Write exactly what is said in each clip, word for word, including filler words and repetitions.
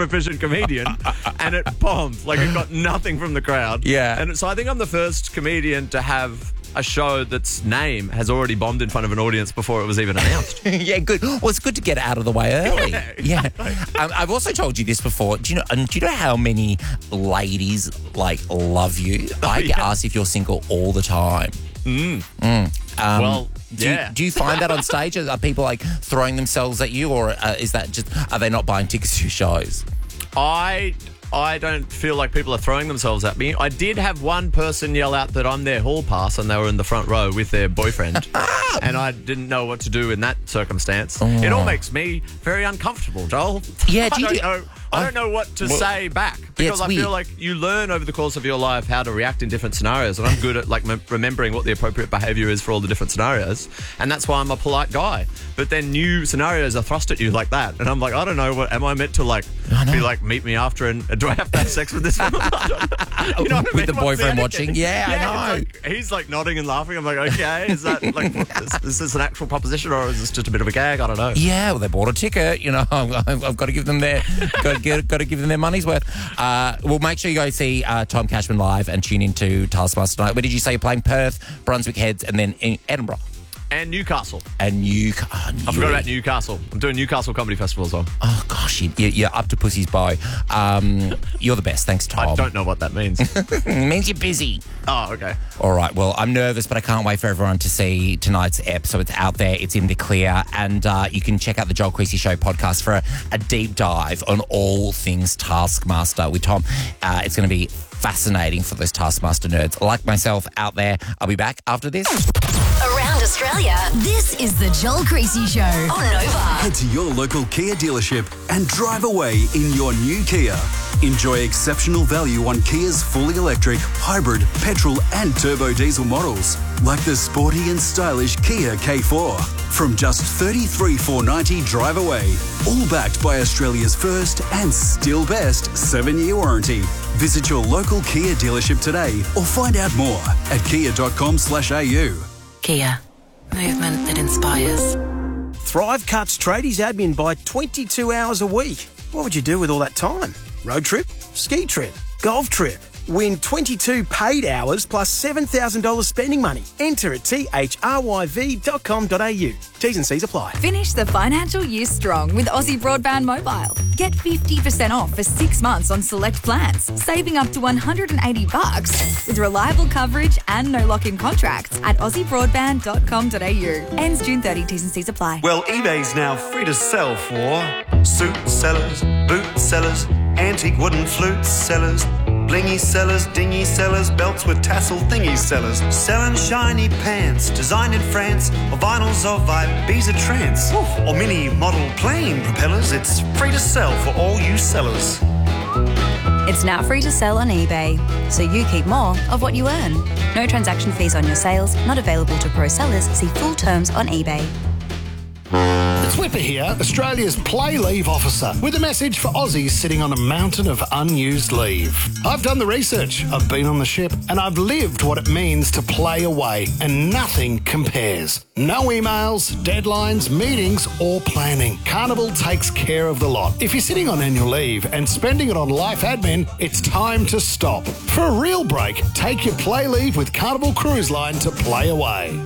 proficient comedian, and it bombed. Like, it got nothing from the crowd. Yeah. And so I think I'm the first comedian to have a show that's name has already bombed in front of an audience before it was even announced. Yeah, good. Well, it's good to get out of the way early. Yeah. Yeah. Um, I've also told you this before. Do you know? And do you know how many ladies like love you? I get yeah. asked if you're single all the time. Mm. Mm. Um, Well, do yeah. You, do you find that on stage? Are people like throwing themselves at you, or uh, is that just are they not buying tickets to your shows? I I don't feel like people are throwing themselves at me. I did have one person yell out that I'm their hall pass, and they were in the front row with their boyfriend, and I didn't know what to do in that circumstance. Oh. It all makes me very uncomfortable, Joel. Yeah, I do you don't do- know. I don't know what to Well, say back because it's I weird. feel like you learn over the course of your life how to react in different scenarios, and I'm good at like mem- remembering what the appropriate behaviour is for all the different scenarios, and that's why I'm a polite guy. But then new scenarios are thrust at you like that, and I'm like, I don't know, what am I meant to like be like? Meet me after, and do I have to have sex with this woman? You know what I With mean? the What's boyfriend etiquette? watching? Yeah, I know. it's like- he's like nodding and laughing. I'm like, okay, is that like is, is this an actual proposition or is this just a bit of a gag? I don't know. Yeah, well, they bought a ticket. You know, I've, I've got to give them their, got to, get, got to give them their money's worth. Uh, well, make sure you go see uh, Tom Cashman live and tune into Taskmaster tonight. Where did you say you're playing? Perth, Brunswick Heads, and then in Edinburgh And Newcastle. and Newcastle. Oh, I forgot about Newcastle. I'm doing Newcastle Comedy Festival as well. Oh gosh, you, you- you're up to pussy's bow. Um, you're the best. Thanks, Tom. I don't know what that means. It means you're busy. Oh, okay. All right, well, I'm nervous, but I can't wait for everyone to see tonight's ep. So it's out there, it's in the clear, and uh, you can check out the Joel Creasy Show podcast for a, a deep dive on all things Taskmaster with Tom. Uh, it's going to be fascinating for those Taskmaster nerds like myself out there. I'll be back after this. Around Australia, this is the Joel Creasy Show on Nova. Head to your local Kia dealership and drive away in your new Kia. Enjoy exceptional value on Kia's fully electric, hybrid, petrol and turbo diesel models, like the sporty and stylish Kia K four. From just thirty-three thousand four hundred ninety dollars drive away, all backed by Australia's first and still best seven-year warranty. Visit your local Kia dealership today or find out more at kia.com slash au. Kia. Movement that inspires. Thrive cuts tradies admin by twenty-two hours a week. What would you do with all that time? Road trip? Ski trip? Golf trip? Win twenty-two paid hours plus seven thousand dollars spending money. Enter at t h r y v dot com dot a u. T's and C's apply. Finish the financial year strong with Aussie Broadband Mobile. Get fifty percent off for six months on select plans, saving up to one hundred eighty bucks with reliable coverage and no lock-in contracts at aussie broadband dot com dot a u. Ends June thirtieth. T's and C's apply. Well, eBay's now free to sell for suit sellers, boot sellers, antique wooden flute sellers, blingy sellers, dingy sellers, belts with tassel thingy sellers, selling shiny pants, designed in France, or vinyls of Ibiza trance, or mini model plane propellers. It's free to sell for all you sellers. It's now free to sell on eBay, so you keep more of what you earn. No transaction fees on your sales, not available to pro sellers. See full terms on eBay. It's Whipper here, Australia's play leave officer, with a message for Aussies sitting on a mountain of unused leave. I've done the research, I've been on the ship, and I've lived what it means to play away, and nothing compares. No emails, deadlines, meetings, or planning. Carnival takes care of the lot. If you're sitting on annual leave and spending it on life admin, it's time to stop. For a real break, take your play leave with Carnival Cruise Line to play away.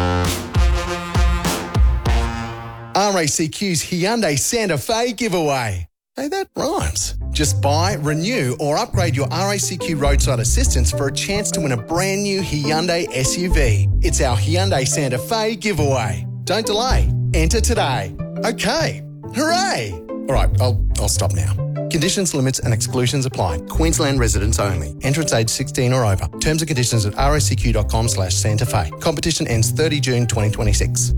R A C Q's Hyundai Santa Fe giveaway. Hey, that rhymes. Just buy, renew or upgrade your R A C Q roadside assistance for a chance to win a brand new Hyundai S U V. It's our Hyundai Santa Fe giveaway. Don't delay. Enter today. Okay. Hooray. All right, I'll, I'll stop now. Conditions, limits and exclusions apply. Queensland residents only. Entrance age sixteen or over. Terms and conditions at racq.com slash Santa Fe. Competition ends thirtieth of June twenty twenty-six.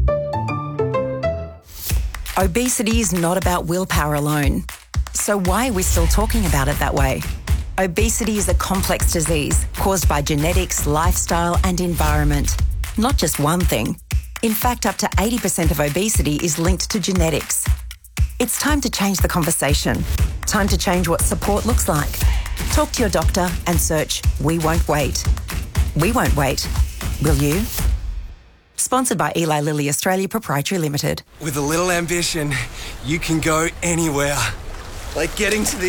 Obesity is not about willpower alone. So why are we still talking about it that way? Obesity is a complex disease caused by genetics, lifestyle and environment. Not just one thing. In fact, up to eighty percent of obesity is linked to genetics. It's time to change the conversation. Time to change what support looks like. Talk to your doctor and search We Won't Wait. We won't wait. Will you? Sponsored by Eli Lilly Australia Proprietary Limited. With a little ambition, you can go anywhere. Like getting to the